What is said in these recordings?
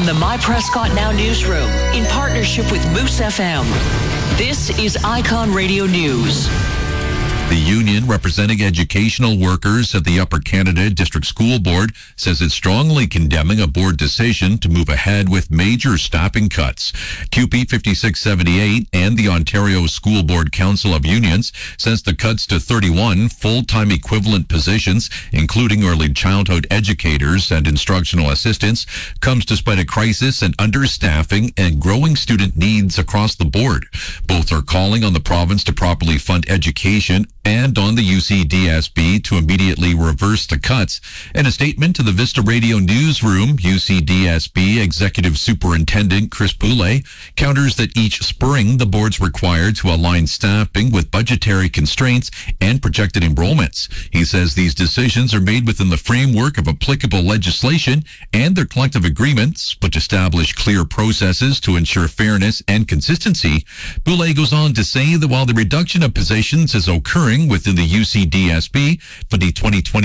From the My Prescott Now newsroom, in partnership with Moose FM, this is Icon Radio News. The union representing educational workers at the Upper Canada District School Board says it's strongly condemning a board decision to move ahead with major staffing cuts. QP 5678 and the Ontario School Board Council of Unions says the cuts to 31 full-time equivalent positions, including early childhood educators and instructional assistants, comes despite a crisis in understaffing and growing student needs across the board. Both are calling on the province to properly fund education and on the UCDSB to immediately reverse the cuts. In a statement to the Vista Radio newsroom, UCDSB Executive Superintendent Chris Boulay counters that each spring the board's required to align staffing with budgetary constraints and projected enrollments. He says these decisions are made within the framework of applicable legislation and their collective agreements, which establish clear processes to ensure fairness and consistency. Boulay goes on to say that while the reduction of positions is occurring within the UCDSB for the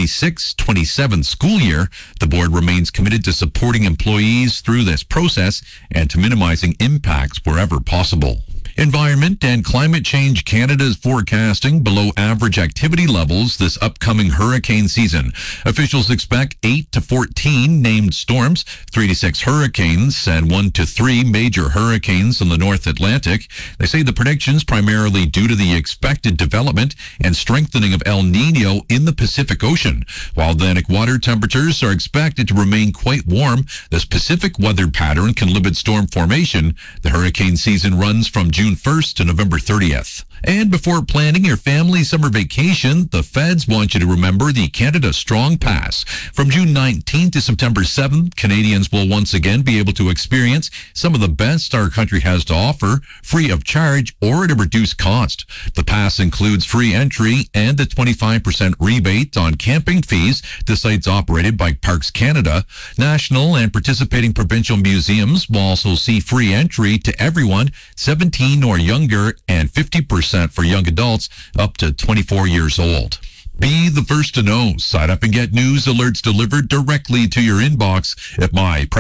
2026-27 school year, the board remains committed to supporting employees through this process and to minimizing impacts wherever possible. Environment and Climate Change Canada is forecasting below average activity levels this upcoming hurricane season. Officials expect 8 to 14 named storms, 3 to 6 hurricanes, and 1 to 3 major hurricanes in the North Atlantic. They say the predictions primarily due to the expected development and strengthening of El Nino in the Pacific Ocean. While Atlantic water temperatures are expected to remain quite warm, this Pacific weather pattern can limit storm formation. The hurricane season runs from June 1st to November 30th. And before planning your family summer vacation, the feds want you to remember the Canada Strong Pass. From June 19th to September 7th, Canadians will once again be able to experience some of the best our country has to offer, free of charge or at a reduced cost. The pass includes free entry and a 25% rebate on camping fees to sites operated by Parks Canada. National and participating provincial museums will also see free entry to everyone 17 or younger and 50% for young adults up to 24 years old. Be the first to know. Sign up and get news alerts delivered directly to your inbox at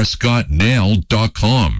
myprescottnow.com.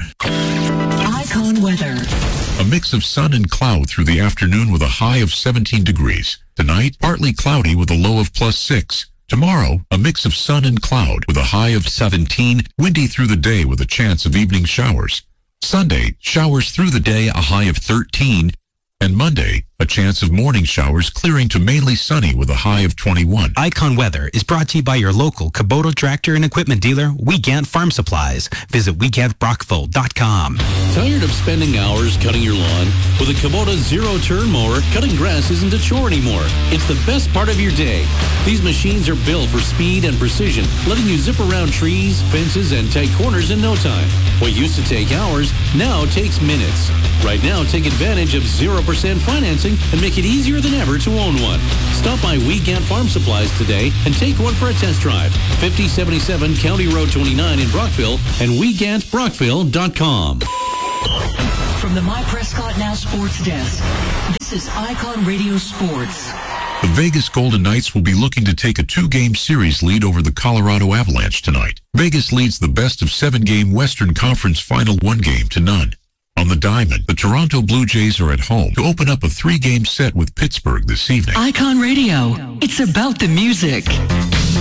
Icon weather. A mix of sun and cloud through the afternoon with a high of 17 degrees. Tonight, partly cloudy with a low of +6. Tomorrow, a mix of sun and cloud with a high of 17, windy through the day with a chance of evening showers. Sunday, showers through the day, a high of 13. And Monday, a chance of morning showers clearing to mainly sunny with a high of 21. Icon Weather is brought to you by your local Kubota tractor and equipment dealer, Weekend Farm Supplies. Visit weekendbrockville.com. Tired of spending hours cutting your lawn? With a Kubota zero-turn mower, cutting grass isn't a chore anymore. It's the best part of your day. These machines are built for speed and precision, letting you zip around trees, fences, and tight corners in no time. What used to take hours now takes minutes. Right now, take advantage of 0% financing and make it easier than ever to own one. Stop by Weekend Farm Supplies today and take one for a test drive. 5077 County Road 29 in Brockville and weekendbrockville.com. From the My Prescott Now Sports Desk, this is Icon Radio Sports. The Vegas Golden Knights will be looking to take a 2-game series lead over the Colorado Avalanche tonight. Vegas leads the best of 7-game Western Conference Final 1-game to none. On the diamond, the Toronto Blue Jays are at home to open up a 3-game set with Pittsburgh this evening. Icon Radio. It's about the music.